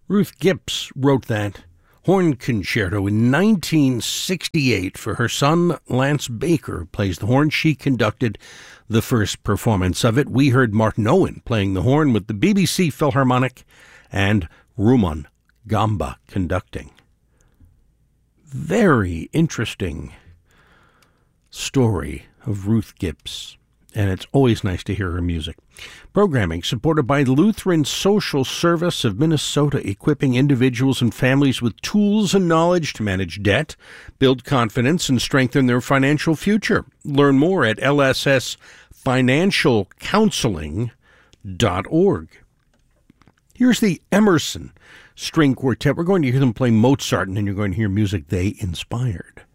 Ruth Gibbs wrote that horn concerto in 1968 for her son, Lance Baker, who plays the horn. She conducted the first performance of it. We heard Martin Owen playing the horn with the BBC Philharmonic and Rumon Gamba conducting. Very interesting story of Ruth Gibbs, and it's always nice to hear her music. Programming supported by Lutheran Social Service of Minnesota, equipping individuals and families with tools and knowledge to manage debt, build confidence, and strengthen their financial future. Learn more at lssfinancialcounseling.org. Here's the Emerson String Quartet. We're going to hear them play Mozart, and then you're going to hear music they inspired.